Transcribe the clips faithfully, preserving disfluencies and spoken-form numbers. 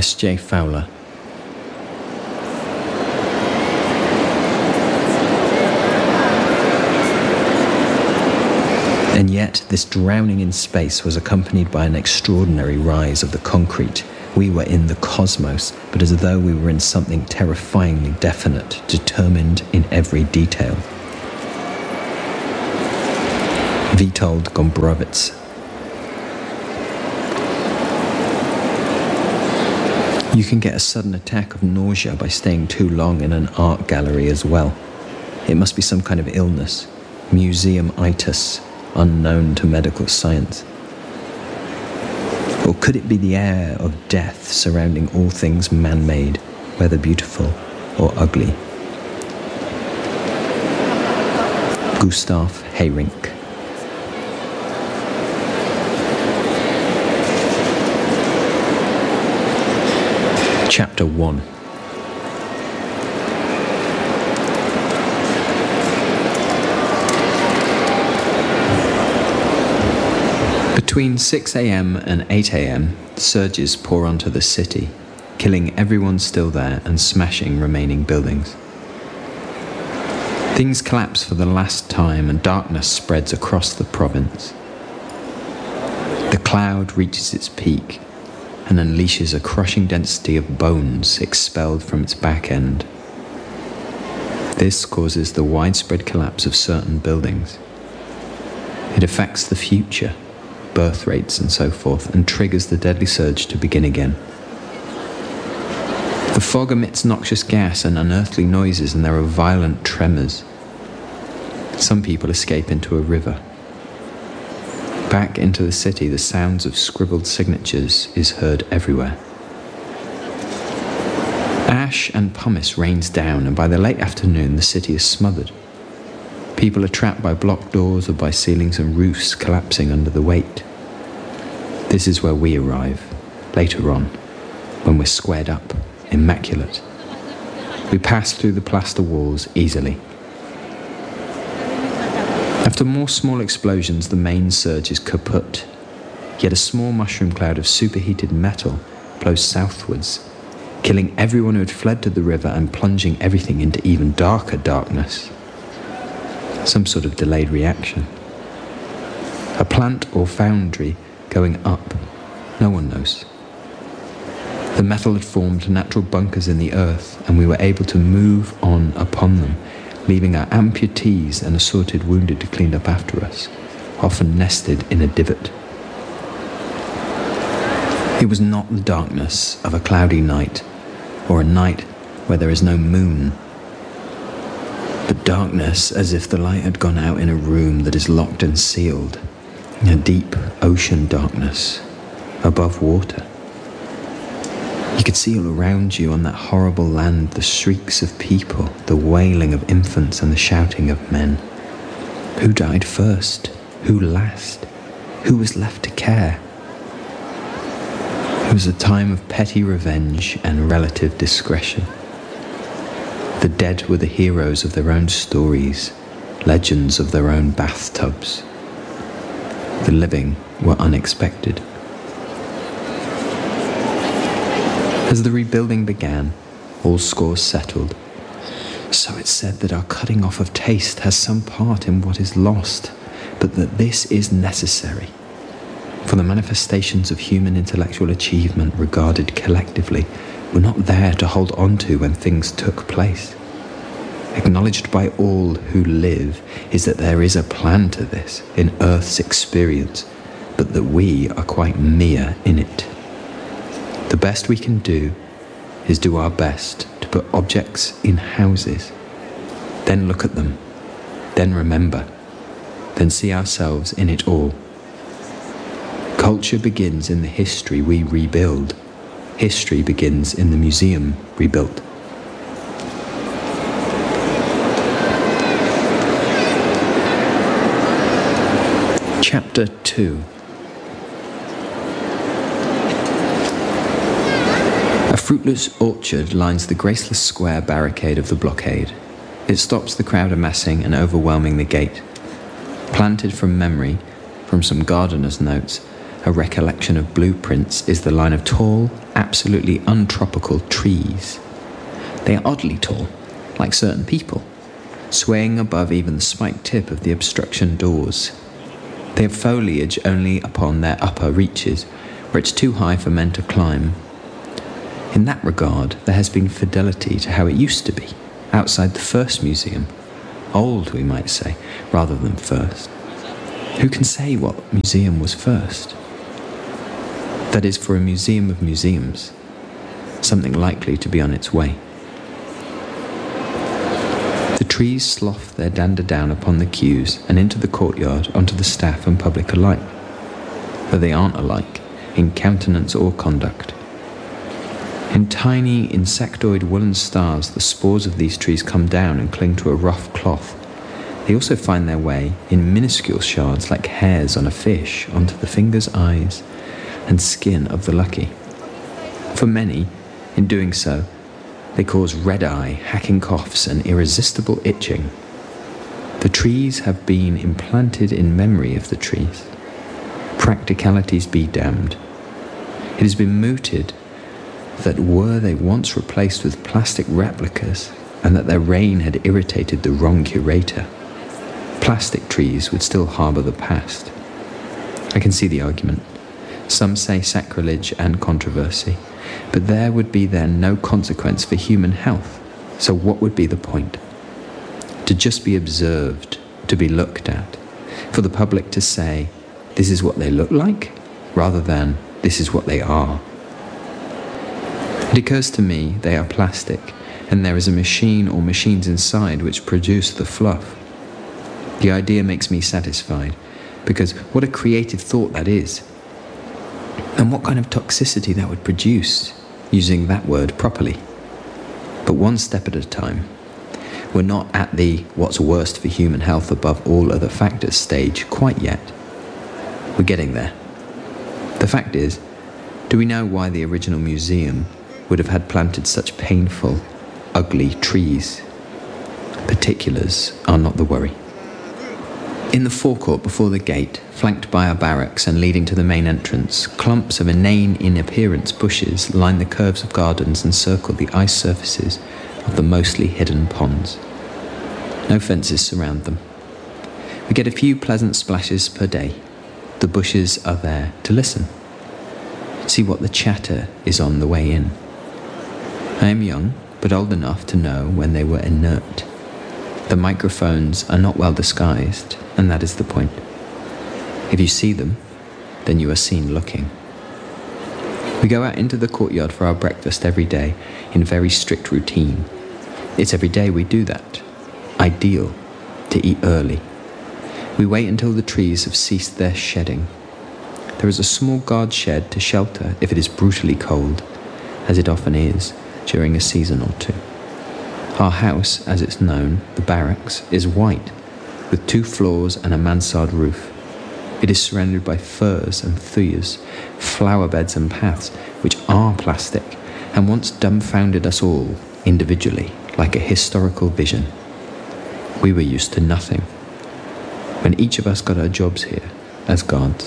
S J Fowler. And yet, this drowning in space was accompanied by an extraordinary rise of the concrete. We were in the cosmos, but as though we were in something terrifyingly definite, determined in every detail. Witold Gombrowicz. You can get a sudden attack of nausea by staying too long in an art gallery as well. It must be some kind of illness, museum-itis, unknown to medical science. Or could it be the air of death surrounding all things man-made, whether beautiful or ugly? Gustav Heyrink. Chapter one. Between six a.m. and eight a.m, surges pour onto the city, killing everyone still there and smashing remaining buildings. Things collapse for the last time and darkness spreads across the province. The cloud reaches its peak and unleashes a crushing density of bones expelled from its back end. This causes the widespread collapse of certain buildings. It affects the future, birth rates and so forth, and triggers the deadly surge to begin again. The fog emits noxious gas and unearthly noises, and there are violent tremors. Some people escape into a river. Back into the city, the sounds of scribbled signatures is heard everywhere. Ash and pumice rains down, and by the late afternoon the city is smothered. People are trapped by blocked doors or by ceilings and roofs collapsing under the weight. This is where we arrive, later on, when we're squared up, immaculate. We pass through the plaster walls easily. After more small explosions, the main surge is kaput. Yet a small mushroom cloud of superheated metal blows southwards, killing everyone who had fled to the river and plunging everything into even darker darkness. Some sort of delayed reaction. A plant or foundry going up, no one knows. The metal had formed natural bunkers in the earth, and we were able to move on upon them, leaving our amputees and assorted wounded cleaned up after us, often nested in a divot. It was not the darkness of a cloudy night, or a night where there is no moon, but darkness as if the light had gone out in a room that is locked and sealed, a deep ocean darkness, above water. You could see all around you on that horrible land the shrieks of people, the wailing of infants and the shouting of men. Who died first? Who last? Who was left to care? It was a time of petty revenge and relative discretion. The dead were the heroes of their own stories, legends of their own bathtubs. The living were unexpected. As the rebuilding began, all scores settled. So it's said that our cutting off of taste has some part in what is lost, but that this is necessary. For the manifestations of human intellectual achievement regarded collectively were not there to hold on to when things took place. Acknowledged by all who live is that there is a plan to this in Earth's experience, but that we are quite mere in it. The best we can do is do our best to put objects in houses, then look at them, then remember, then see ourselves in it all. Culture begins in the history we rebuild. History begins in the museum rebuilt. Chapter two. A fruitless orchard lines the graceless square barricade of the blockade. It stops the crowd amassing and overwhelming the gate. Planted from memory, from some gardener's notes, a recollection of blueprints is the line of tall, absolutely untropical trees. They are oddly tall, like certain people, swaying above even the spiked tip of the obstruction doors. They have foliage only upon their upper reaches, where it's too high for men to climb. In that regard, there has been fidelity to how it used to be, outside the first museum. Old, we might say, rather than first. Who can say what museum was first? That is, for a museum of museums, something likely to be on its way. The trees slough their dander down upon the queues and into the courtyard onto the staff and public alike, though they aren't alike in countenance or conduct. In tiny insectoid woolen stars, the spores of these trees come down and cling to a rough cloth. They also find their way in minuscule shards like hairs on a fish onto the fingers, eyes, and skin of the lucky. For many, in doing so, they cause red-eye, hacking coughs, and irresistible itching. The trees have been implanted in memory of the trees. Practicalities be damned. It has been mooted that were they once replaced with plastic replicas, and that their reign had irritated the wrong curator, plastic trees would still harbour the past. I can see the argument. Some say sacrilege and controversy, but there would be then no consequence for human health. So what would be the point? To just be observed, to be looked at, for the public to say, this is what they look like, rather than this is what they are. It occurs to me they are plastic, and there is a machine or machines inside which produce the fluff. The idea makes me satisfied, because what a creative thought that is. And what kind of toxicity that would produce, using that word properly. But one step at a time. We're not at the what's worst for human health above all other factors stage quite yet. We're getting there. The fact is, do we know why the original museum would have had planted such painful, ugly trees? Particulars are not the worry. In the forecourt before the gate, flanked by our barracks and leading to the main entrance, clumps of inane in appearance bushes line the curves of gardens and circle the ice surfaces of the mostly hidden ponds. No fences surround them. We get a few pleasant splashes per day. The bushes are there to listen. See what the chatter is on the way in. I am young, but old enough to know when they were inert. The microphones are not well disguised, and that is the point. If you see them, then you are seen looking. We go out into the courtyard for our breakfast every day in very strict routine. It's every day we do that. Ideal, to eat early. We wait until the trees have ceased their shedding. There is a small guard shed to shelter if it is brutally cold, as it often is during a season or two. Our house, as it's known, the barracks, is white, with two floors and a mansard roof. It is surrounded by firs and thuyas, flower beds and paths, which are plastic, and once dumbfounded us all, individually, like a historical vision. We were used to nothing, when each of us got our jobs here, as guards.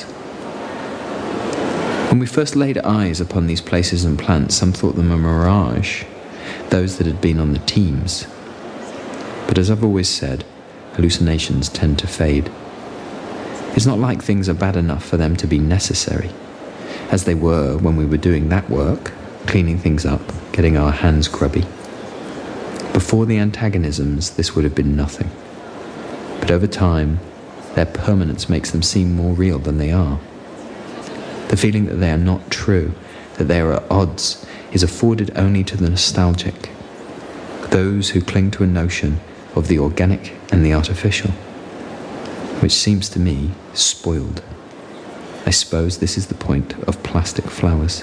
When we first laid eyes upon these places and plants, some thought them a mirage, those that had been on the teams. But as I've always said, hallucinations tend to fade. It's not like things are bad enough for them to be necessary, as they were when we were doing that work, cleaning things up, getting our hands grubby. Before the antagonisms, this would have been nothing. But over time, their permanence makes them seem more real than they are. The feeling that they are not true, that they are at odds, is afforded only to the nostalgic, those who cling to a notion of the organic and the artificial, which seems to me spoiled. I suppose this is the point of plastic flowers.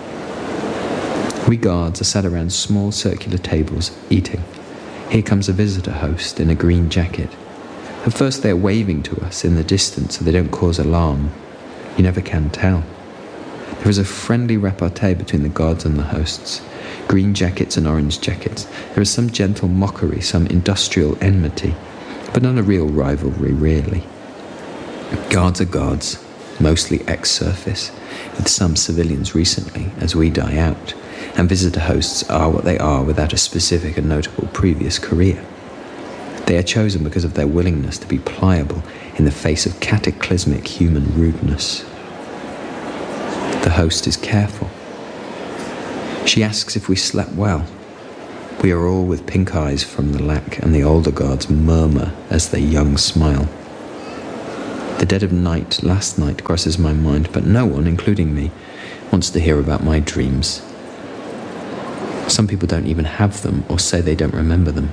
We guards are sat around small circular tables, eating. Here comes a visitor host in a green jacket. At first they are waving to us in the distance so they don't cause alarm. You never can tell. There is a friendly repartee between the guards and the hosts. Green jackets and orange jackets. There is some gentle mockery, some industrial enmity, but not a real rivalry, really. Guards are guards. mostly ex-surface, with some civilians recently, as we die out, and visitor hosts are what they are without a specific and notable previous career. They are chosen because of their willingness to be pliable in the face of cataclysmic human rudeness. The host is careful. She asks if we slept well. We are all with pink eyes from the lack, and the older guards murmur as they young smile. The dead of night last night crosses my mind, but no one, including me, wants to hear about my dreams. Some people don't even have them or say they don't remember them.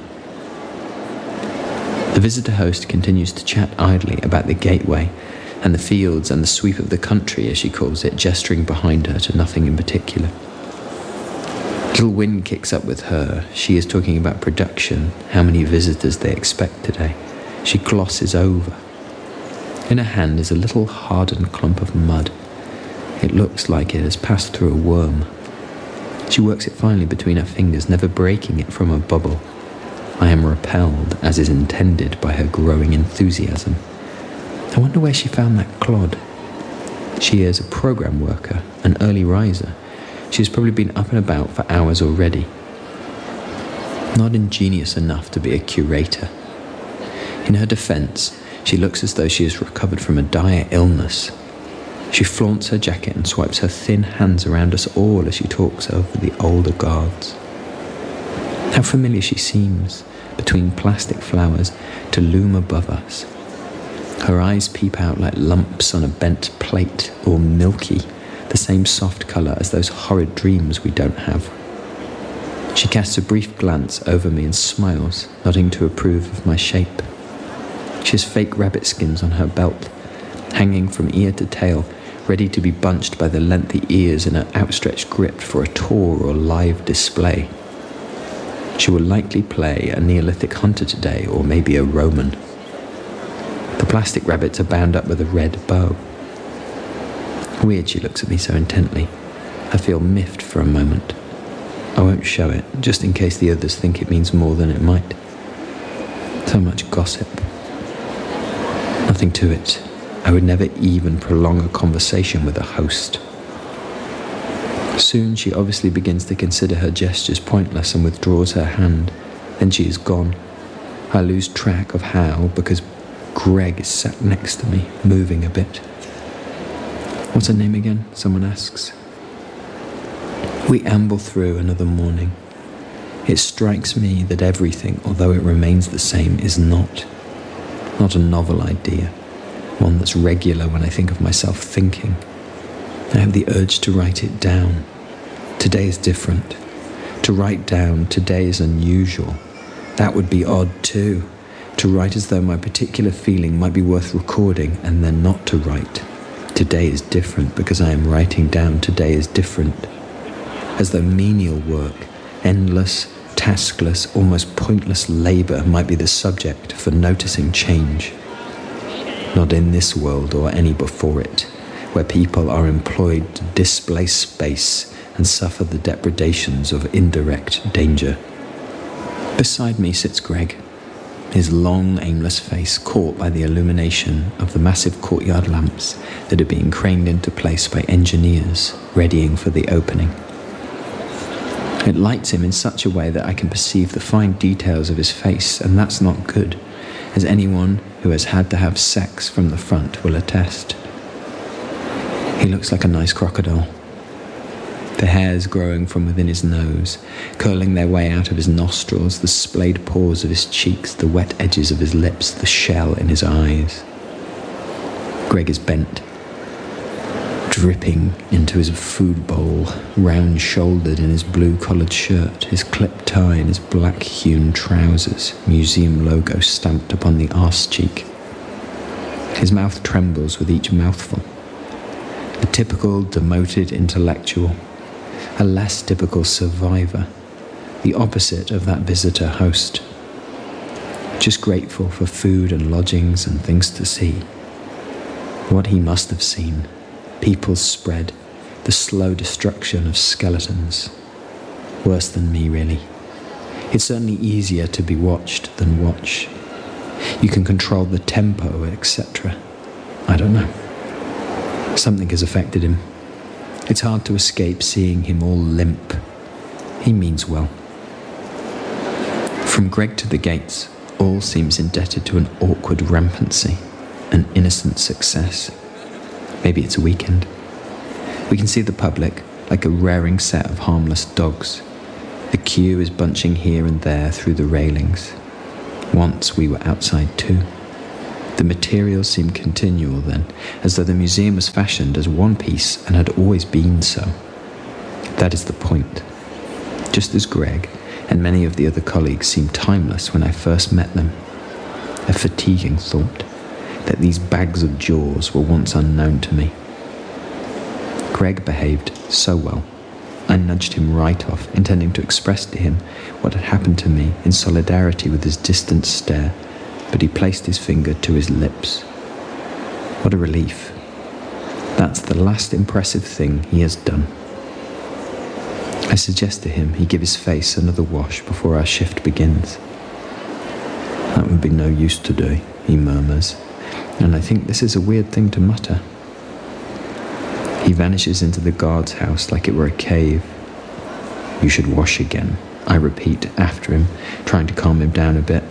The visitor host continues to chat idly about the gateway and the fields and the sweep of the country, as she calls it, gesturing behind her to nothing in particular. Little wind kicks up with her. She is talking about production, how many visitors they expect today. She glosses over. In her hand is a little hardened clump of mud. It looks like it has passed through a worm. She works it finely between her fingers, never breaking it from a bubble. I am repelled, as is intended, by her growing enthusiasm. I wonder where she found that clod. She is a program worker, an early riser. She has probably been up and about for hours already. Not ingenious enough to be a curator. In her defense, she looks as though she has recovered from a dire illness. She flaunts her jacket and swipes her thin hands around us all as she talks over the older guards. How familiar she seems, between plastic flowers, to loom above us. Her eyes peep out like lumps on a bent plate, or milky, the same soft colour as those horrid dreams we don't have. She casts a brief glance over me and smiles, nodding to approve of my shape. She has fake rabbit skins on her belt, hanging from ear to tail, ready to be bunched by the lengthy ears in her outstretched grip for a tour or live display. She will likely play a Neolithic hunter today, or maybe a Roman. The plastic rabbits are bound up with a red bow. Weird she looks at me so intently. I feel miffed for a moment. I won't show it, just in case the others think it means more than it might. So much gossip. Nothing to it. I would never even prolong a conversation with a host. Soon she obviously begins to consider her gestures pointless and withdraws her hand. Then she is gone. I lose track of how, because Greg is sat next to me, moving a bit. What's her name again? Someone asks. We amble through another morning. It strikes me that everything, although it remains the same, is not. Not a novel idea, one that's regular when I think of myself thinking. I have the urge to write it down. Today is different. To write down, today is unusual. That would be odd too. To write as though my particular feeling might be worth recording and then not to write. Today is different because I am writing down today is different. As though menial work, endless, taskless, almost pointless labour might be the subject for noticing change. Not in this world or any before it, where people are employed to displace space and suffer the depredations of indirect danger. Beside me sits Greg, his long, aimless face caught by the illumination of the massive courtyard lamps that are being craned into place by engineers readying for the opening. It lights him in such a way that I can perceive the fine details of his face, and that's not good, as anyone who has had to have sex from the front will attest. He looks like a nice crocodile. The hairs growing from within his nose, curling their way out of his nostrils, the splayed pores of his cheeks, the wet edges of his lips, the shell in his eyes. Greg is bent, dripping into his food bowl, round-shouldered in his blue-collared shirt, his clip tie and his black-hewn trousers, museum logo stamped upon the arse cheek. His mouth trembles with each mouthful. The typical demoted intellectual, a less typical survivor, the opposite of that visitor host. Just grateful for food and lodgings and things to see. What he must have seen. Peoples spread, the slow destruction of skeletons. Worse than me, really. It's certainly easier to be watched than watch. You can control the tempo, et cetera. I don't know. Something has affected him. It's hard to escape seeing him all limp. He means well. From Greg to the gates, all seems indebted to an awkward rampancy, an innocent success. Maybe it's a weekend. We can see the public like a raring set of harmless dogs. The queue is bunching here and there through the railings. Once we were outside too. The materials seem continual then, as though the museum was fashioned as one piece and had always been so. That is the point. Just as Greg and many of the other colleagues seemed timeless when I first met them. A fatiguing thought that these bags of jaws were once unknown to me. Greg behaved so well. I nudged him right off, intending to express to him what had happened to me in solidarity with his distant stare, but he placed his finger to his lips. What a relief. That's the last impressive thing he has done. I suggest to him he give his face another wash before our shift begins. That would be no use today, he murmurs, and I think this is a weird thing to mutter. He vanishes into the guard's house like it were a cave. You should wash again, I repeat after him, trying to calm him down a bit.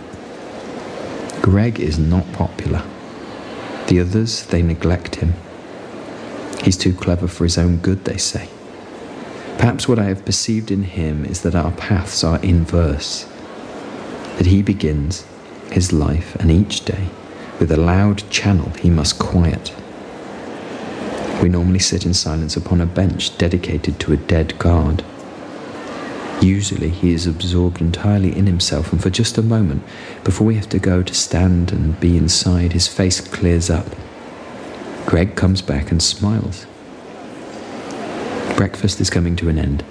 Greg is not popular. The others, they neglect him. He's too clever for his own good, they say. Perhaps what I have perceived in him is that our paths are inverse, that he begins his life and each day with a loud channel he must quiet. We normally sit in silence upon a bench dedicated to a dead guard. Usually he is absorbed entirely in himself, and for just a moment, before we have to go to stand and be inside, his face clears up. Greg comes back and smiles. Breakfast is coming to an end.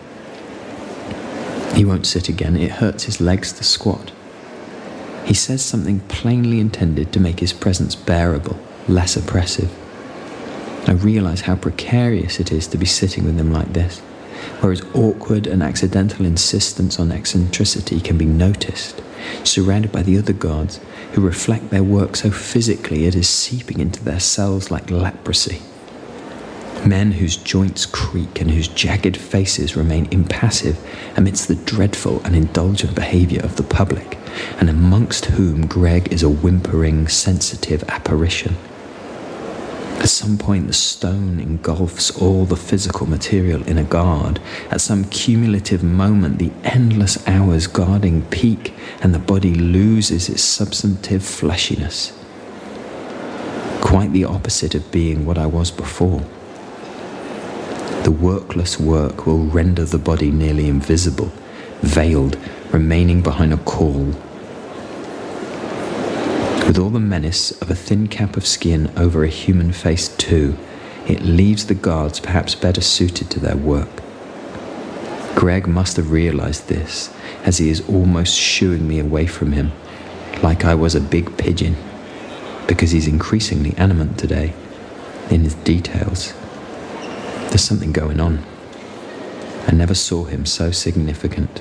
He won't sit again, it hurts his legs to squat. He says something plainly intended to make his presence bearable, less oppressive. I realise how precarious it is to be sitting with him like this, where his awkward and accidental insistence on eccentricity can be noticed, surrounded by the other guards who reflect their work so physically it is seeping into their cells like leprosy. Men whose joints creak and whose jagged faces remain impassive amidst the dreadful and indulgent behaviour of the public, and amongst whom Greg is a whimpering, sensitive apparition. At some point the stone engulfs all the physical material in a guard. At some cumulative moment the endless hours guarding peak and the body loses its substantive fleshiness. Quite the opposite of being what I was before. The workless work will render the body nearly invisible, veiled, remaining behind a caul. With all the menace of a thin cap of skin over a human face too, it leaves the guards perhaps better suited to their work. Greg must have realised this, as he is almost shooing me away from him, like I was a big pigeon, because he's increasingly animate today, in his details. There's something going on. I never saw him so significant.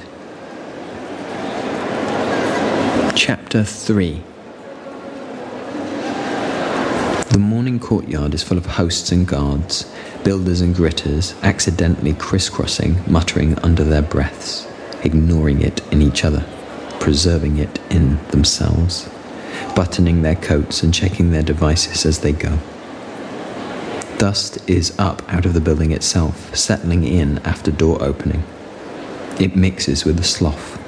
Chapter three. The morning courtyard is full of hosts and guards, builders and gritters, accidentally crisscrossing, muttering under their breaths, ignoring it in each other, preserving it in themselves, buttoning their coats and checking their devices as they go. Dust is up out of the building itself, settling in after door opening. It mixes with the slough.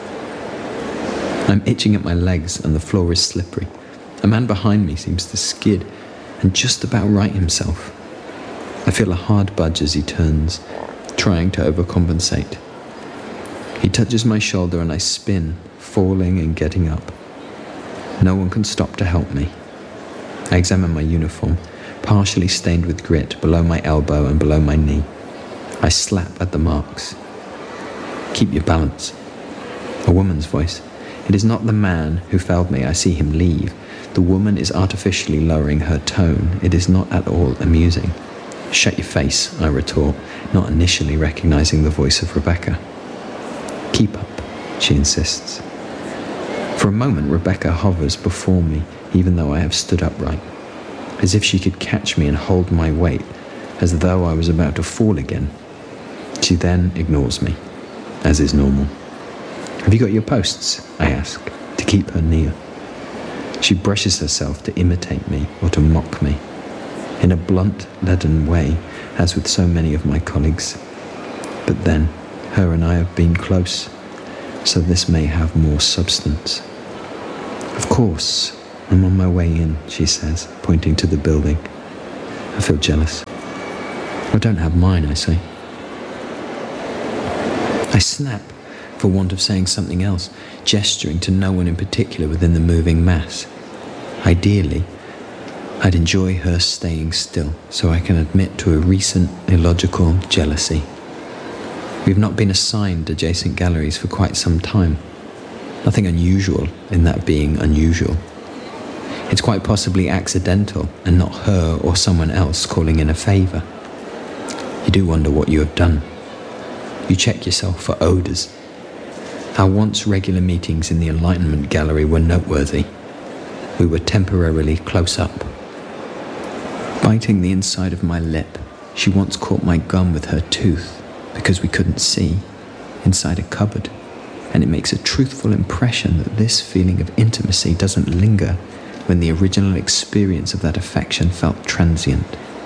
I'm itching at my legs and the floor is slippery. A man behind me seems to skid and just about right himself. I feel a hard budge as he turns, trying to overcompensate. He touches my shoulder and I spin, falling and getting up. No one can stop to help me. I examine my uniform, partially stained with grit below my elbow and below my knee. I slap at the marks. Keep your balance. A woman's voice. It is not the man who felled me. I see him leave. The woman is artificially lowering her tone. It is not at all amusing. Shut your face, I retort, not initially recognizing the voice of Rebecca. Keep up, she insists. For a moment, Rebecca hovers before me, even though I have stood upright, as if she could catch me and hold my weight, as though I was about to fall again. She then ignores me, as is normal. "Have you got your posts?" I ask, to keep her near. She brushes herself to imitate me or to mock me, in a blunt, leaden way, as with so many of my colleagues. But then, her and I have been close, so this may have more substance. "Of course, I'm on my way in," she says, pointing to the building. I feel jealous. "I don't have mine," I say. I snap, for want of saying something else, gesturing to no one in particular within the moving mass. Ideally, I'd enjoy her staying still, so I can admit to a recent illogical jealousy. We've not been assigned adjacent galleries for quite some time. Nothing unusual in that being unusual. It's quite possibly accidental and not her or someone else calling in a favour. You do wonder what you have done. You check yourself for odours. Our once regular meetings in the Enlightenment Gallery were noteworthy. We were temporarily close up. Biting the inside of my lip, she once caught my gum with her tooth because we couldn't see inside a cupboard, and it makes a truthful impression that this feeling of intimacy doesn't linger when the original experience of that affection felt transient.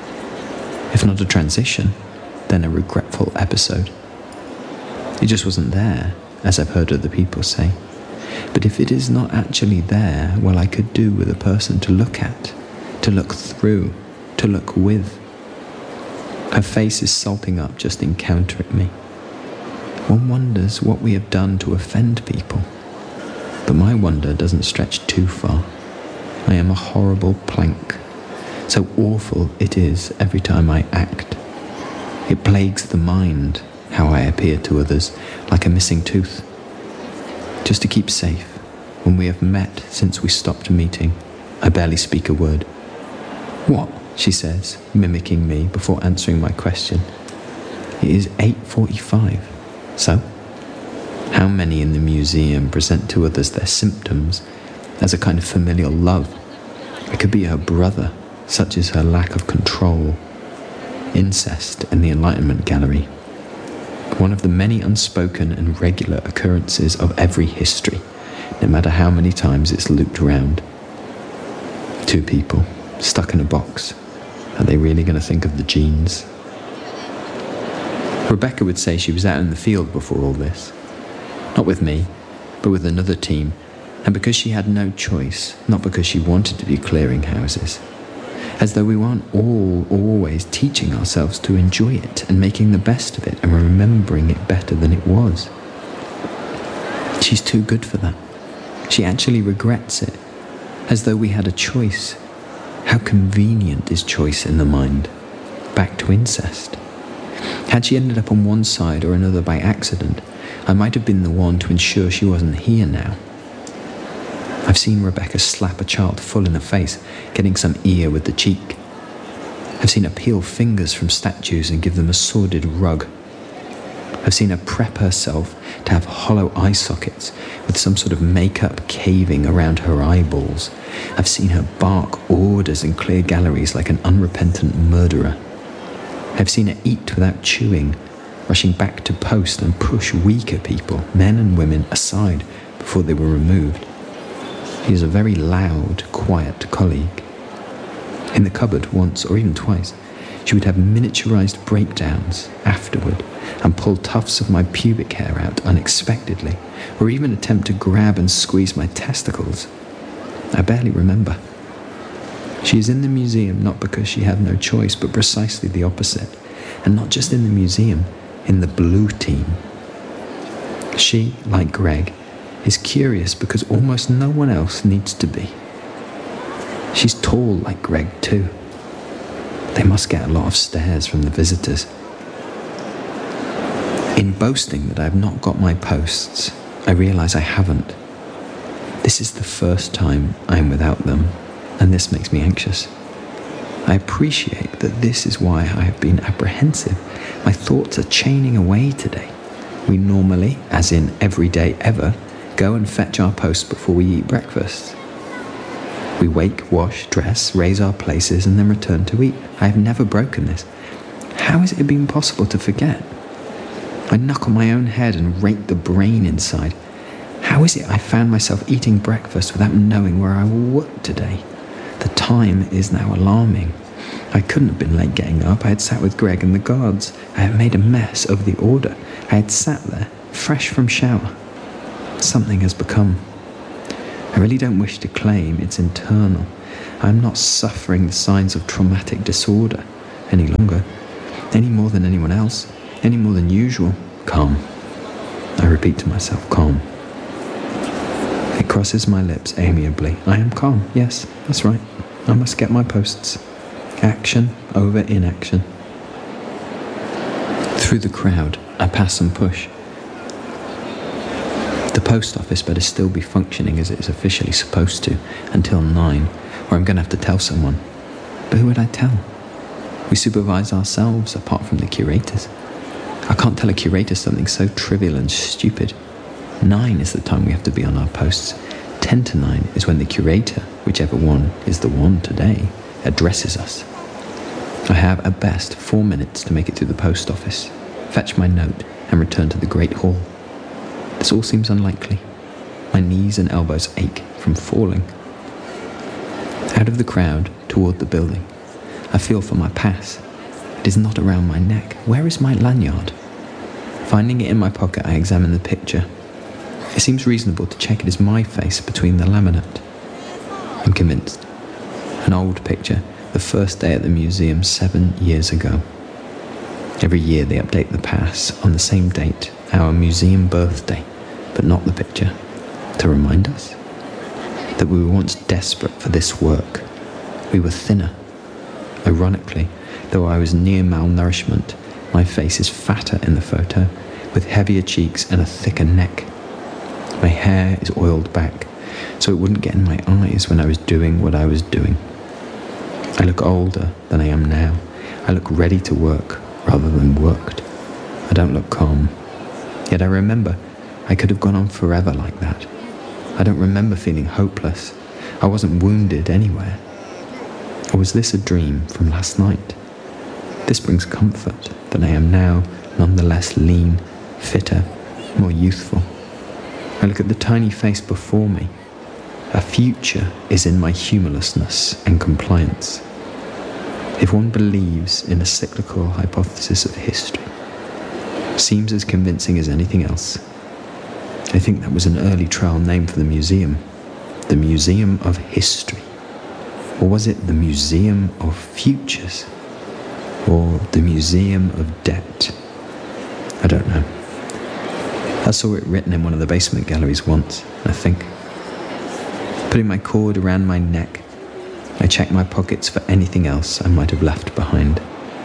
If not a transition, then a regretful episode. It just wasn't there, as I've heard other people say. But if it is not actually there, well, I could do with a person to look at, to look through, to look with. Her face is salting up just encountering me. One wonders what we have done to offend people. But my wonder doesn't stretch too far. I am a horrible plank. So awful it is every time I act. It plagues the mind, how I appear to others, like a missing tooth. Just to keep safe, when we have met since we stopped meeting, I barely speak a word. "What?" she says, mimicking me before answering my question. It is eight forty-five. So? How many in the museum present to others their symptoms as a kind of familial love? It could be her brother, such is her lack of control. Incest in the Enlightenment Gallery. One of the many unspoken and regular occurrences of every history, no matter how many times it's looped around. Two people, stuck in a box. Are they really going to think of the genes? Rebecca would say she was out in the field before all this. Not with me, but with another team, and because she had no choice, not because she wanted to be clearing houses. As though we weren't all always teaching ourselves to enjoy it and making the best of it and remembering it better than it was. She's too good for that. She actually regrets it, as though we had a choice. How convenient is choice in the mind? Back to incest. Had she ended up on one side or another by accident, I might have been the one to ensure she wasn't here now. I've seen Rebecca slap a child full in the face, getting some ear with the cheek. I've seen her peel fingers from statues and give them a sordid rug. I've seen her prep herself to have hollow eye sockets with some sort of makeup caving around her eyeballs. I've seen her bark orders in clear galleries like an unrepentant murderer. I've seen her eat without chewing, rushing back to post and push weaker people, men and women, aside before they were removed. He is a very loud, quiet colleague. In the cupboard once or even twice, she would have miniaturized breakdowns afterward and pull tufts of my pubic hair out unexpectedly, or even attempt to grab and squeeze my testicles. I barely remember. She is in the museum not because she had no choice, but precisely the opposite. And not just in the museum, in the blue team. She, like Greg, is curious because almost no one else needs to be. She's tall like Greg too. They must get a lot of stares from the visitors. In boasting that I have not got my posts, I realise I haven't. This is the first time I am without them, and this makes me anxious. I appreciate that this is why I have been apprehensive. My thoughts are chaining away today. We normally, as in every day ever, go and fetch our posts before we eat breakfast. We wake, wash, dress, raise our places, and then return to eat. I have never broken this. How has it been possible to forget? I knock on my own head and rake the brain inside. How is it I found myself eating breakfast without knowing where I will work today? The time is now alarming. I couldn't have been late getting up. I had sat with Greg and the guards. I had made a mess of the order. I had sat there, fresh from shower. Something has become. I really don't wish to claim it's internal. I am not suffering the signs of traumatic disorder any longer, any more than anyone else, any more than usual. Calm. I repeat to myself, calm. It crosses my lips amiably. I am calm, yes, that's right. I must get my posts. Action over inaction. Through the crowd, I pass and push. The post office better still be functioning as it is officially supposed to until nine, or I'm going to have to tell someone. But who would I tell? We supervise ourselves apart from the curators. I can't tell a curator something so trivial and stupid. Nine is the time we have to be on our posts. Ten to nine is when the curator, whichever one is the one today, addresses us. I have at best four minutes to make it through the post office, fetch my note, and return to the great hall. This all seems unlikely. My knees and elbows ache from falling. Out of the crowd, toward the building, I feel for my pass. It is not around my neck. Where is my lanyard? Finding it in my pocket, I examine the picture. It seems reasonable to check it is my face between the laminate. I'm convinced. An old picture, the first day at the museum seven years ago. Every year they update the pass on the same date, our museum birthday, but not the picture, to remind us that we were once desperate for this work. We were thinner. Ironically, though I was near malnourishment, my face is fatter in the photo, with heavier cheeks and a thicker neck. My hair is oiled back, so it wouldn't get in my eyes when I was doing what I was doing. I look older than I am now. I look ready to work rather than worked. I don't look calm. Yet I remember I could have gone on forever like that. I don't remember feeling hopeless. I wasn't wounded anywhere. Or was this a dream from last night? This brings comfort that I am now nonetheless lean, fitter, more youthful. I look at the tiny face before me. A future is in my humorlessness and compliance. If one believes in a cyclical hypothesis of history, seems as convincing as anything else. I think that was an early trial name for the museum. The Museum of History. Or was it the Museum of Futures? Or the Museum of Debt? I don't know. I saw it written in one of the basement galleries once, I think. Putting my cord around my neck, I checked my pockets for anything else I might have left behind.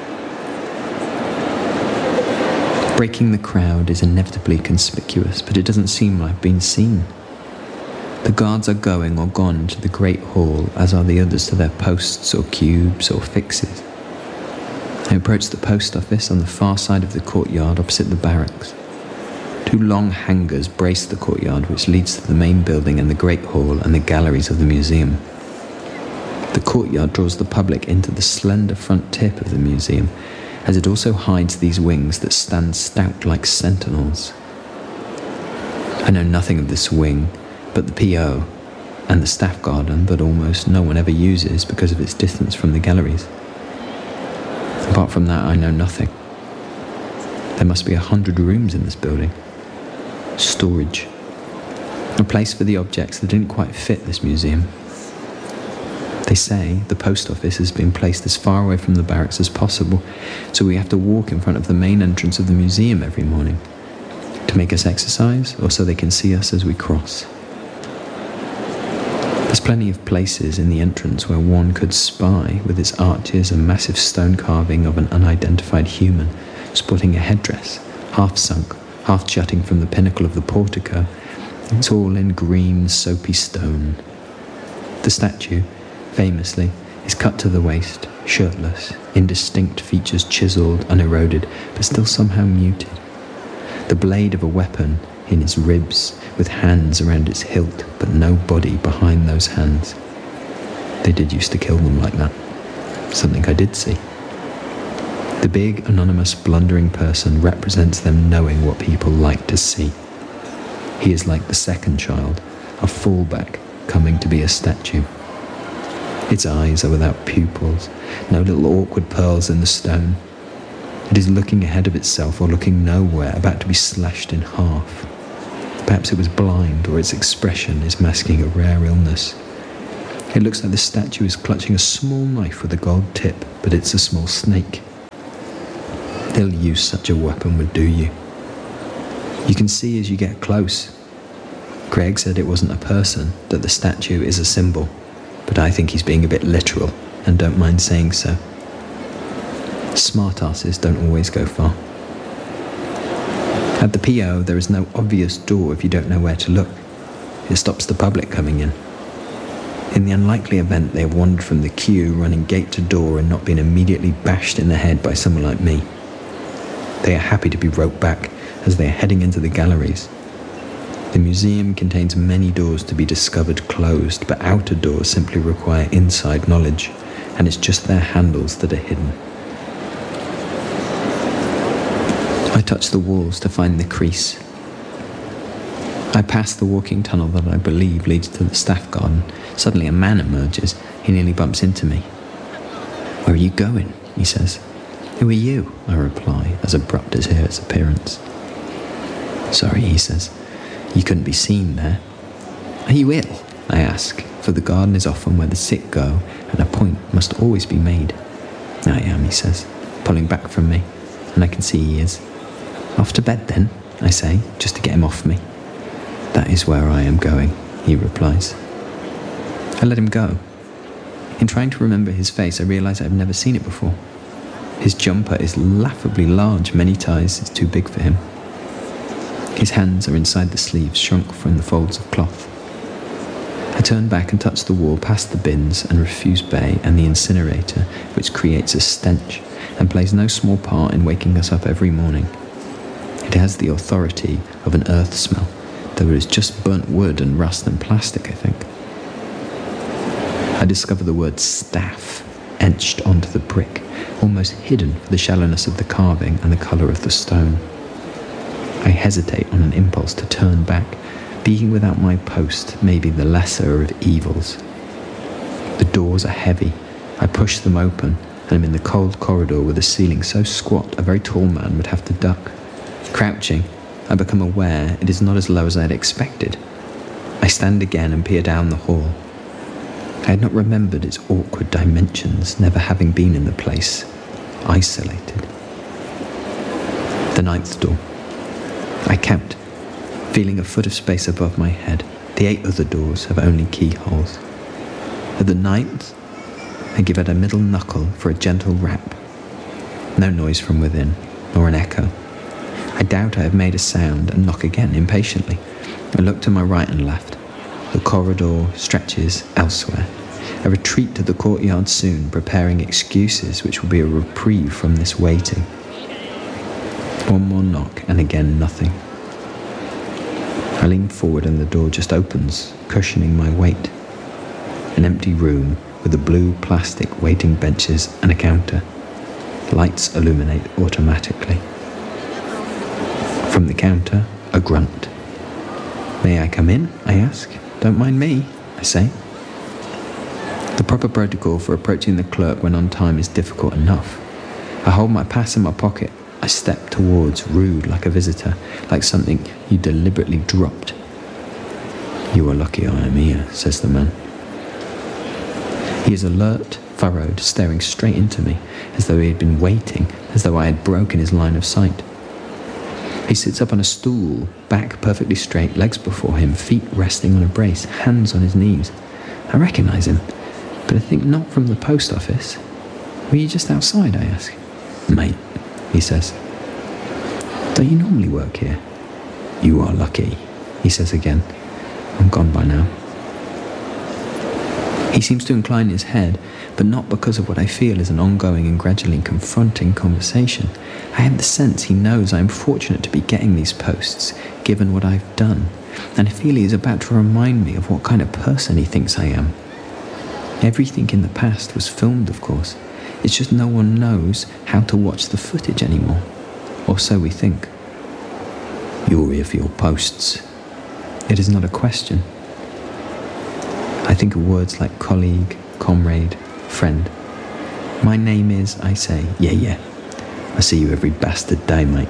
Breaking the crowd is inevitably conspicuous, but it doesn't seem like I've been seen. The guards are going or gone to the great hall, as are the others to their posts or cubes or fixes. I approach the post office on the far side of the courtyard opposite the barracks. Two long hangars brace the courtyard which leads to the main building and the great hall and the galleries of the museum. The courtyard draws the public into the slender front tip of the museum, as it also hides these wings that stand stout like sentinels. I know nothing of this wing but the P O and the staff garden that almost no one ever uses because of its distance from the galleries. Apart from that, I know nothing. There must be a hundred rooms in this building. Storage. A place for the objects that didn't quite fit this museum. They say the post office has been placed as far away from the barracks as possible, so we have to walk in front of the main entrance of the museum every morning. To make us exercise, or so they can see us as we cross. There's plenty of places in the entrance where one could spy, with its arches, a massive stone carving of an unidentified human, sporting a headdress, half sunk, half jutting from the pinnacle of the portico. It's all in green, soapy stone. The statue, famously, is cut to the waist, shirtless, indistinct features chiselled, uneroded, but still somehow muted. The blade of a weapon in its ribs, with hands around its hilt, but no body behind those hands. They did used to kill them like that. Something I did see. The big, anonymous, blundering person represents them knowing what people like to see. He is like the second child, a fallback coming to be a statue. Its eyes are without pupils, no little awkward pearls in the stone. It is looking ahead of itself or looking nowhere, about to be slashed in half. Perhaps it was blind, or its expression is masking a rare illness. It looks like the statue is clutching a small knife with a gold tip, but it's a small snake. They'll use such a weapon would do you. You can see as you get close. Craig said it wasn't a person, that the statue is a symbol, but I think he's being a bit literal, and don't mind saying so. Smartasses don't always go far. At the P O, there is no obvious door if you don't know where to look. It stops the public coming in. In the unlikely event they have wandered from the queue, running gate to door, and not been immediately bashed in the head by someone like me, they are happy to be roped back as they are heading into the galleries. The museum contains many doors to be discovered closed, but outer doors simply require inside knowledge, and it's just their handles that are hidden. I touch the walls to find the crease. I pass the walking tunnel that I believe leads to the staff garden. Suddenly a man emerges. He nearly bumps into me. "Where are you going?" he says. "Who are you?" I reply, as abrupt as his appearance. "Sorry," he says. "You couldn't be seen there." "Are you ill?" I ask, for the garden is often where the sick go, and a point must always be made. "I am," he says, pulling back from me, and I can see he is. "Off to bed then," I say, just to get him off me. "That is where I am going," he replies. I let him go. In trying to remember his face, I realise I have never seen it before. His jumper is laughably large, many ties is too big for him. His hands are inside the sleeves, shrunk from the folds of cloth. I turn back and touch the wall past the bins and refuse bay and the incinerator, which creates a stench and plays no small part in waking us up every morning. It has the authority of an earth smell, though it is just burnt wood and rust and plastic, I think. I discover the word staff etched onto the brick, almost hidden for the shallowness of the carving and the colour of the stone. I hesitate on an impulse to turn back. Being without my post may be the lesser of evils. The doors are heavy. I push them open, and am in the cold corridor with a ceiling so squat a very tall man would have to duck. Crouching, I become aware it is not as low as I had expected. I stand again and peer down the hall. I had not remembered its awkward dimensions, never having been in the place, isolated. The ninth door. I count, feeling a foot of space above my head. The eight other doors have only keyholes. At the ninth, I give it a middle knuckle for a gentle rap. No noise from within, nor an echo. I doubt I have made a sound and knock again, impatiently. I look to my right and left. The corridor stretches elsewhere. I retreat to the courtyard soon, preparing excuses which will be a reprieve from this waiting. One more knock, and again nothing. I lean forward and the door just opens, cushioning my weight. An empty room with the blue plastic waiting benches and a counter. Lights illuminate automatically. From the counter, a grunt. "May I come in?" I ask. "Don't mind me," I say. The proper protocol for approaching the clerk when on time is difficult enough. I hold my pass in my pocket. I step towards, rude like a visitor, like something you deliberately dropped. "You are lucky I am here," says the man. He is alert, furrowed, staring straight into me, as though he had been waiting, as though I had broken his line of sight. He sits up on a stool, back perfectly straight, legs before him, feet resting on a brace, hands on his knees. I recognise him, but I think not from the post office. "Were you just outside?" I ask. "Mate," he says. "Don't you normally work here?" "You are lucky," he says again. "I'm gone by now." He seems to incline his head, but not because of what I feel is an ongoing and gradually confronting conversation. I have the sense he knows I am fortunate to be getting these posts, given what I've done, and I feel he is about to remind me of what kind of person he thinks I am. Everything in the past was filmed, of course. It's just no one knows how to watch the footage anymore. Or so we think. You're here for your posts. It is not a question. I think of words like colleague, comrade, friend. My name is, I say, yeah, yeah. I see you every bastard day, mate.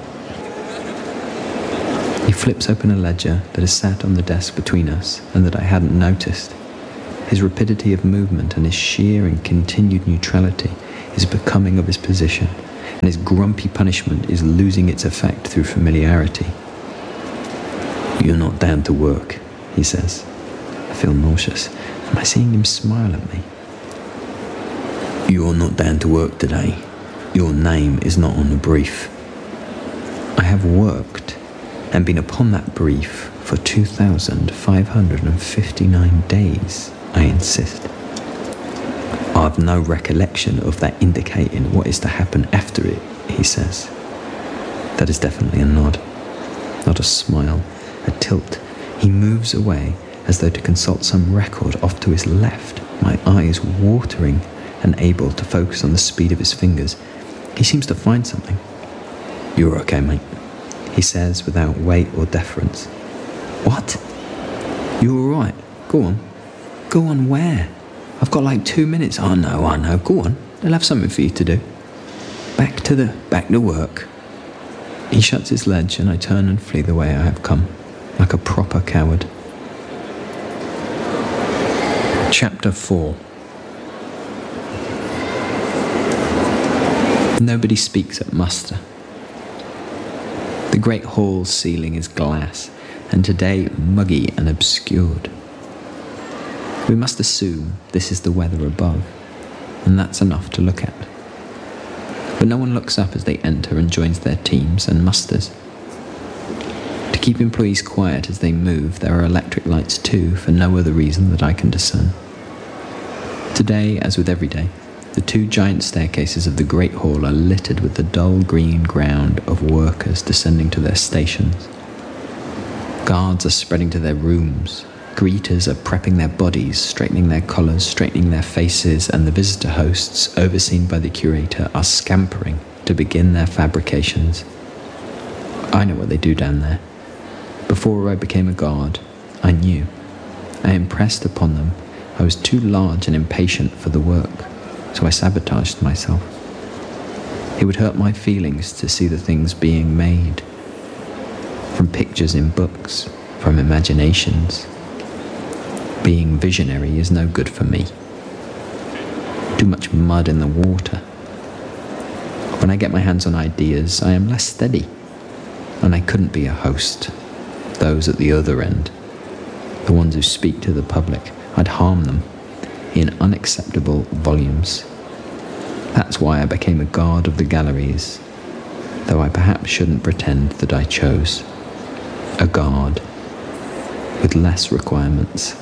He flips open a ledger that is sat on the desk between us and that I hadn't noticed. His rapidity of movement and his sheer and continued neutrality is becoming of his position, and his grumpy punishment is losing its effect through familiarity. You're not down to work, he says. I feel nauseous. Am I seeing him smile at me? You're not down to work today. Your name is not on the brief. I have worked and been upon that brief for two thousand five hundred fifty-nine days, I insist. I've no recollection of that indicating what is to happen after it, he says. That is definitely a nod, not a smile, a tilt. He moves away as though to consult some record off to his left, my eyes watering and able to focus on the speed of his fingers. He seems to find something. You're okay, mate, he says without weight or deference. What? You all right? Go on. Go on where? I've got like two minutes. Oh no, I know. Go on. They'll have something for you to do. Back to the, back to work. He shuts his ledge and I turn and flee the way I have come, like a proper coward. Chapter four. Nobody speaks at muster. The great hall's ceiling is glass, and today muggy and obscured. We must assume this is the weather above, and that's enough to look at. But no one looks up as they enter and joins their teams and musters. To keep employees quiet as they move, there are electric lights too, for no other reason that I can discern. Today, as with every day, the two giant staircases of the great hall are littered with the dull green ground of workers descending to their stations. Guards are spreading to their rooms. Greeters are prepping their bodies, straightening their collars, straightening their faces, and the visitor hosts, overseen by the curator, are scampering to begin their fabrications. I know what they do down there. Before I became a guard, I knew. I impressed upon them I was too large and impatient for the work, so I sabotaged myself. It would hurt my feelings to see the things being made. From pictures in books, from imaginations. Being visionary is no good for me. Too much mud in the water. When I get my hands on ideas, I am less steady. And I couldn't be a host. Those at the other end, the ones who speak to the public, I'd harm them in unacceptable volumes. That's why I became a guard of the galleries, though I perhaps shouldn't pretend that I chose. A guard with less requirements.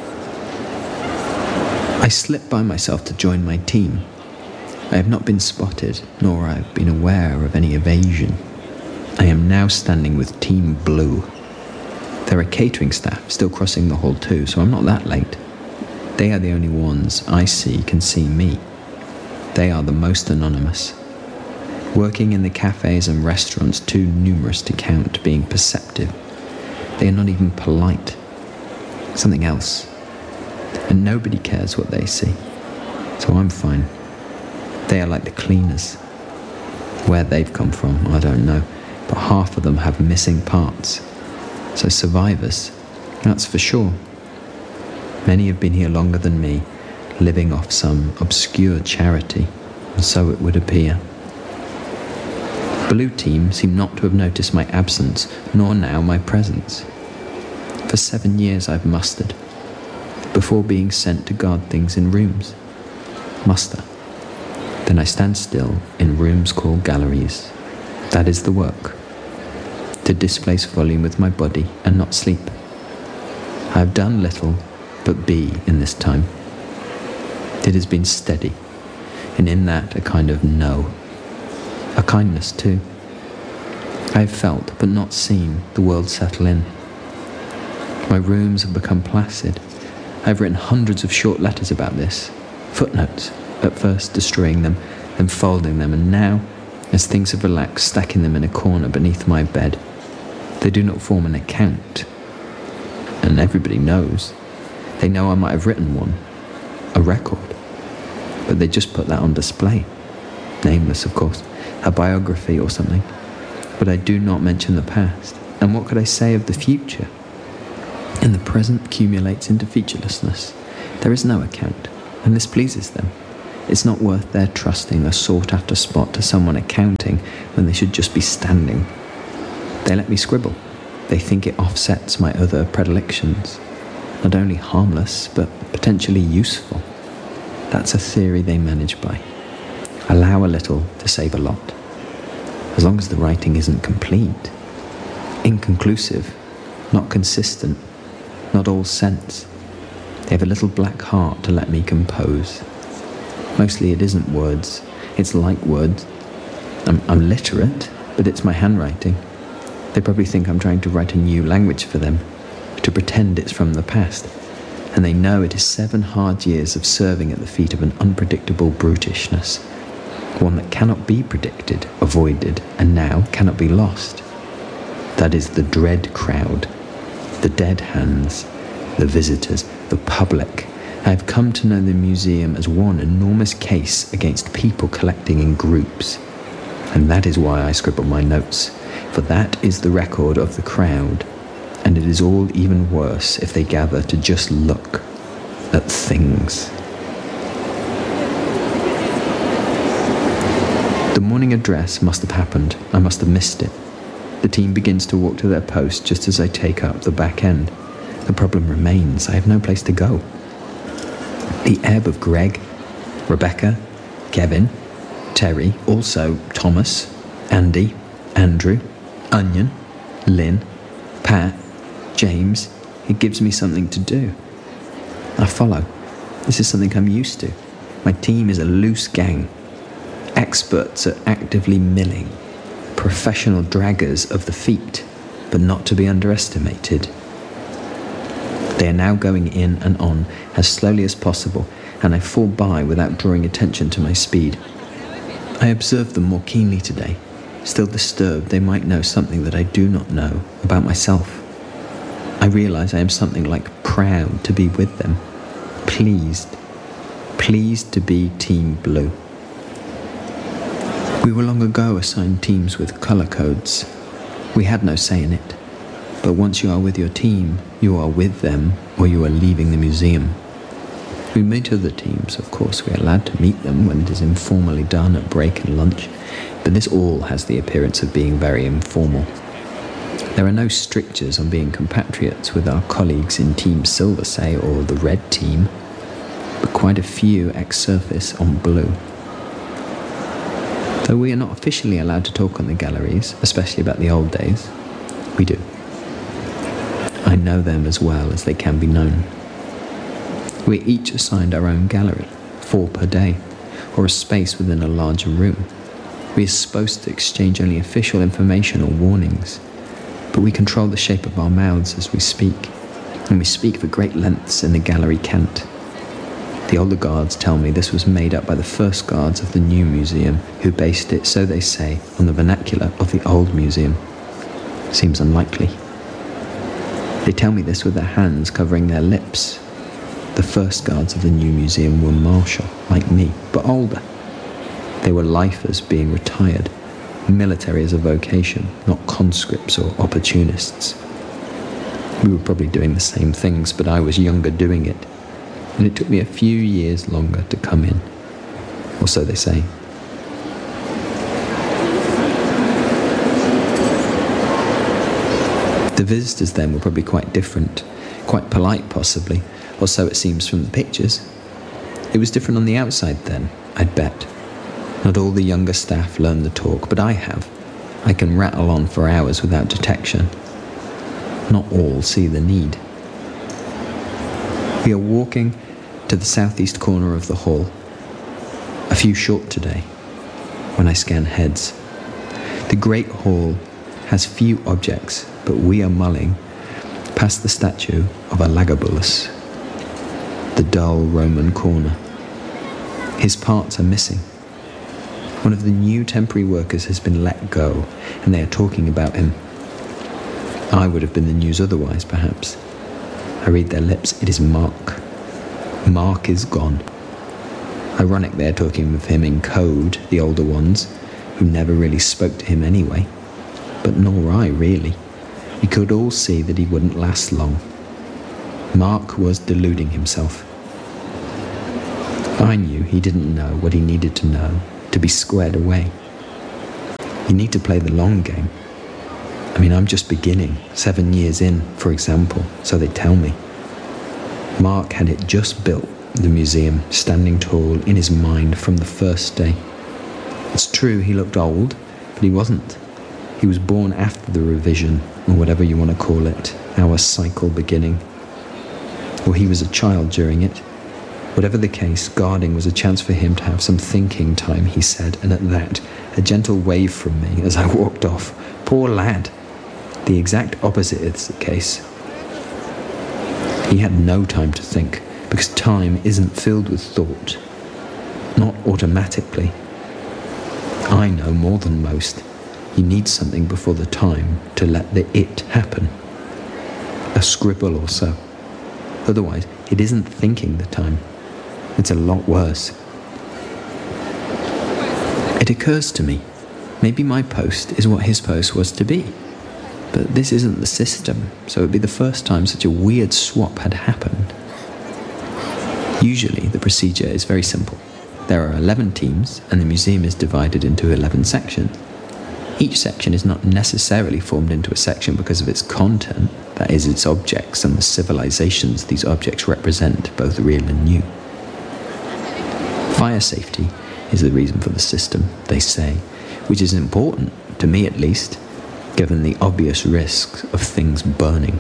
I slipped by myself to join my team. I have not been spotted, nor I have been aware of any evasion. I am now standing with Team Blue. There are catering staff still crossing the hall too, so I'm not that late. They are the only ones I see can see me. They are the most anonymous. Working in the cafes and restaurants too numerous to count being perceptive. They are not even polite. Something else. And nobody cares what they see. So I'm fine. They are like the cleaners. Where they've come from, I don't know, but half of them have missing parts. So survivors, that's for sure. Many have been here longer than me, living off some obscure charity, and so it would appear. Blue team seem not to have noticed my absence, nor now my presence. For seven years I've mustered, before being sent to guard things in rooms. Muster. Then I stand still in rooms called galleries. That is the work. To displace volume with my body and not sleep. I have done little but be in this time. It has been steady, and in that a kind of no. A kindness too. I have felt but not seen the world settle in. My rooms have become placid. I have written hundreds of short letters about this, footnotes, at first destroying them, then folding them, and now, as things have relaxed, stacking them in a corner beneath my bed. They do not form an account, and everybody knows. They know I might have written one, a record, but they just put that on display. Nameless, of course, a biography or something. But I do not mention the past. And what could I say of the future? And the present accumulates into featurelessness. There is no account, and this pleases them. It's not worth their trusting a sought-after spot to someone accounting when they should just be standing. They let me scribble. They think it offsets my other predilections. Not only harmless, but potentially useful. That's a theory they manage by. Allow a little to save a lot. As long as the writing isn't complete. Inconclusive, not consistent, not all sense. They have a little black heart to let me compose. Mostly it isn't words, it's like words. I'm, I'm literate, but it's my handwriting. They probably think I'm trying to write a new language for them, to pretend it's from the past. And they know it is seven hard years of serving at the feet of an unpredictable brutishness, one that cannot be predicted, avoided, and now cannot be lost. That is the dread crowd, the dead hands, the visitors, the public. I have come to know the museum as one enormous case against people collecting in groups. And that is why I scribble my notes, for that is the record of the crowd, and it is all even worse if they gather to just look at things. The morning address must have happened. I must have missed it. The team begins to walk to their post just as I take up the back end. The problem remains. I have no place to go. The ebb of Greg, Rebecca, Kevin, Terry, also Thomas, Andy, Andrew, Onion, Lynn, Pat, James, it gives me something to do. I follow. This is something I'm used to. My team is a loose gang. Experts at actively milling. Professional draggers of the feet, but not to be underestimated. They are now going in and on as slowly as possible, and I fall by without drawing attention to my speed. I observe them more keenly today. Still disturbed, they might know something that I do not know about myself. I realize I am something like proud to be with them. Pleased. Pleased to be Team Blue. We were long ago assigned teams with colour codes. We had no say in it. But once you are with your team, you are with them, or you are leaving the museum. We meet other teams, of course. We are allowed to meet them when it is informally done at break and lunch, but this all has the appearance of being very informal. There are no strictures on being compatriots with our colleagues in Team Silver, say, or the Red Team, but quite a few ex-surface on Blue. Though we are not officially allowed to talk on the galleries, especially about the old days, we do. I know them as well as they can be known. We are each assigned our own gallery, four per day, or a space within a larger room. We are supposed to exchange only official information or warnings, but we control the shape of our mouths as we speak, and we speak for great lengths in the gallery cant. The older guards tell me this was made up by the first guards of the new museum, who based it, so they say, on the vernacular of the old museum. Seems unlikely. They tell me this with their hands covering their lips. The first guards of the new museum were martial, like me, but older. They were lifers being retired, military as a vocation, not conscripts or opportunists. We were probably doing the same things, but I was younger doing it, and it took me a few years longer to come in, or so they say. The visitors then were probably quite different, quite polite possibly, or so it seems from the pictures. It was different on the outside then, I'd bet. Not all the younger staff learn the talk, but I have. I can rattle on for hours without detection. Not all see the need. We are walking to the southeast corner of the hall, a few short today, when I scan heads. The great hall has few objects, but we are mulling past the statue of Elagabalus, the dull Roman corner. His parts are missing. One of the new temporary workers has been let go, and they are talking about him. I would have been the news otherwise, perhaps. I read their lips. It is Mark. Mark is gone. Ironic they're talking of him in code, the older ones, who never really spoke to him anyway. But nor I, really. We could all see that he wouldn't last long. Mark was deluding himself. I knew he didn't know what he needed to know to be squared away. You need to play the long game. I mean, I'm just beginning, seven years in, for example, so they tell me. Mark had it just built, the museum, standing tall in his mind from the first day. It's true he looked old, but he wasn't. He was born after the revision, or whatever you want to call it, our cycle beginning. Or he was a child during it. Whatever the case, guarding was a chance for him to have some thinking time, he said, and at that, a gentle wave from me as I walked off. Poor lad. The exact opposite is the case. He had no time to think, because time isn't filled with thought. Not automatically. I know more than most. You need something before the time to let the it happen. A scribble or so. Otherwise, it isn't thinking the time. It's a lot worse. It occurs to me, maybe my post is what his post was to be. But this isn't the system, so it'd be the first time such a weird swap had happened. Usually, the procedure is very simple. There are eleven teams, and the museum is divided into eleven sections. Each section is not necessarily formed into a section because of its content, that is, its objects and the civilizations these objects represent, both real and new. Fire safety is the reason for the system, they say, which is important, to me at least, given the obvious risks of things burning.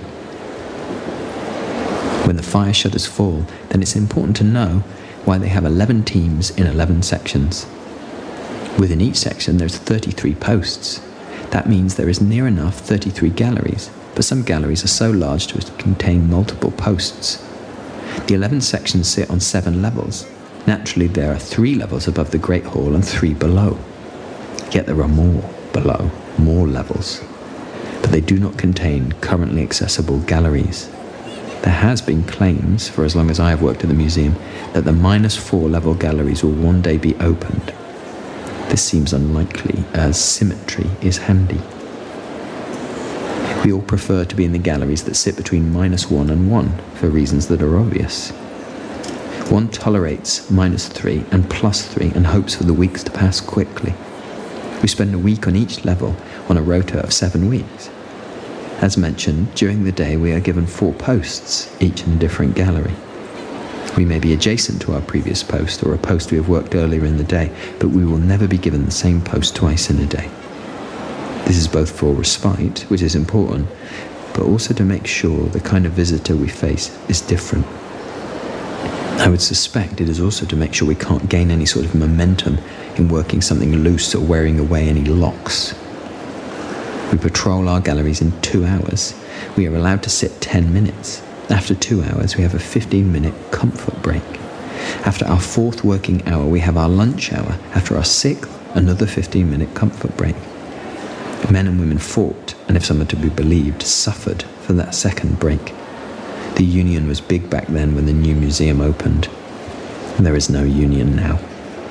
When the fire shutters fall, then it's important to know why they have eleven teams in eleven sections. Within each section there's thirty-three posts. That means there is near enough thirty-three galleries, but some galleries are so large to contain multiple posts. The eleven sections sit on seven levels. Naturally, there are three levels above the Great Hall and three below. Yet there are more below, more levels. But they do not contain currently accessible galleries. There has been claims, for as long as I have worked at the museum, that the minus four level galleries will one day be opened. This seems unlikely, as symmetry is handy. We all prefer to be in the galleries that sit between minus one and one, for reasons that are obvious. One tolerates minus three and plus three and hopes for the weeks to pass quickly. We spend a week on each level on a rota of seven weeks. As mentioned, during the day we are given four posts, each in a different gallery. We may be adjacent to our previous post or a post we have worked earlier in the day, but we will never be given the same post twice in a day. This is both for respite, which is important, but also to make sure the kind of visitor we face is different. I would suspect it is also to make sure we can't gain any sort of momentum in working something loose or wearing away any locks. We patrol our galleries in two hours. We are allowed to sit ten minutes. After two hours, we have a fifteen minute comfort break. After our fourth working hour, we have our lunch hour. After our sixth, another fifteen minute comfort break. Men and women fought, and if some are to be believed, suffered for that second break. The union was big back then when the new museum opened. There is no union now.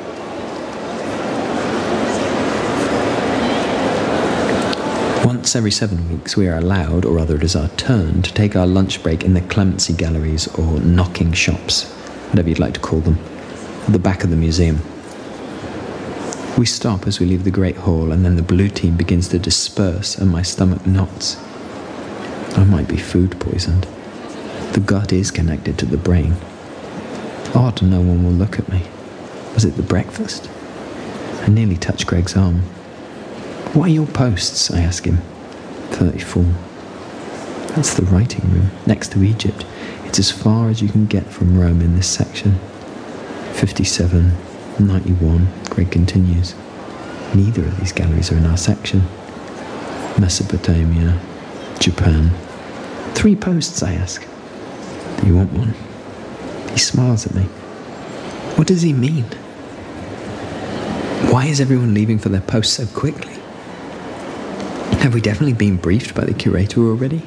Once every seven weeks we are allowed, or rather it is our turn, to take our lunch break in the clemency galleries or knocking shops, whatever you'd like to call them, at the back of the museum. We stop as we leave the Great Hall, and then the blue team begins to disperse and my stomach knots. I might be food poisoned. The gut is connected to the brain. Odd, no one will look at me. Was it the breakfast? I nearly touched Greg's arm. What are your posts? I ask him. thirty-four. That's the writing room, next to Egypt. It's as far as you can get from Rome in this section. fifty-seven, ninety-one, Greg continues. Neither of these galleries are in our section. Mesopotamia, Japan. Three posts, I ask. Do you want one? He smiles at me. What does he mean? Why is everyone leaving for their posts so quickly? Have we definitely been briefed by the curator already?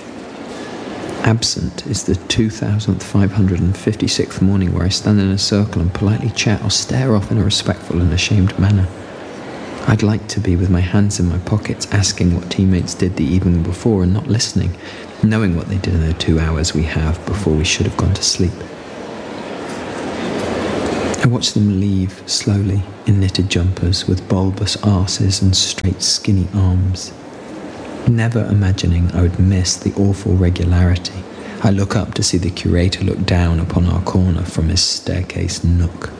Absent is the two thousand five hundred fifty-sixth morning where I stand in a circle and politely chat or stare off in a respectful and ashamed manner. I'd like to be with my hands in my pockets asking what teammates did the evening before and not listening, knowing what they did in the two hours we have before we should have gone to sleep. I watch them leave slowly in knitted jumpers with bulbous arses and straight skinny arms. Never imagining I would miss the awful regularity, I look up to see the curator look down upon our corner from his staircase nook.